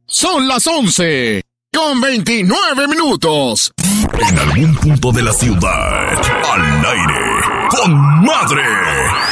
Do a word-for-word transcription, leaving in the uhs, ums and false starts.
Son las once con veintinueve minutos. En algún punto de la ciudad, al aire, con madre.